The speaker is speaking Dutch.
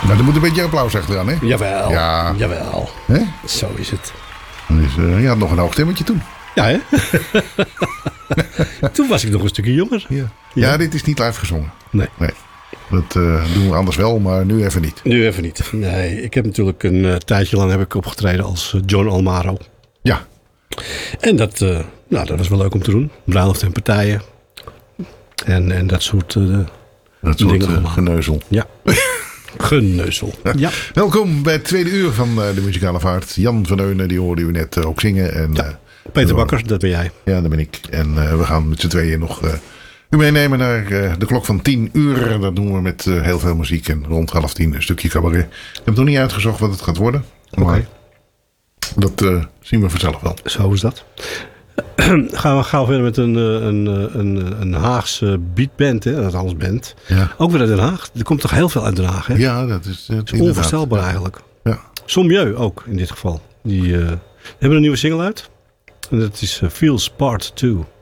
Maar er moet een beetje applaus achteraan, hè? Jawel, Ja. jawel. Hè? Zo is het. Dus, je had nog een hoog stemmetje toen. Ja, hè? Toen was ik nog een stukje jonger. Ja, dit is niet live gezongen. Nee. Dat doen we anders wel, maar nu even niet. Nu even niet. Nee, ik heb natuurlijk een tijdje lang heb ik opgetreden als John Almaro. Ja. En dat was wel leuk om te doen. Bruiloft en partijen. En dat soort Dat soort dingen allemaal. geneuzel. Ja. Geneuzel. Ja. Welkom bij het tweede uur van de Muzikale Vaart. Jan van Eunen, die hoorde u net ook zingen. En, Peter Bakker, dat ben jij. Ja, dat ben ik. En we gaan met z'n tweeën nog u meenemen naar de klok van 10 uur. Dat doen we met heel veel muziek en rond 9:30 een stukje cabaret. Ik heb nog niet uitgezocht wat het gaat worden. Maar dat zien we vanzelf wel. Zo is dat. Gaan we verder met een Haagse beatband, hè? Dat alles band. Ja. Ook weer uit Den Haag. Er komt toch heel veel uit Den Haag, hè? Ja, dat is Onvoorstelbaar eigenlijk. Ja. Sommieu ook in dit geval. Die hebben een nieuwe single uit. En dat is Feels Part 2.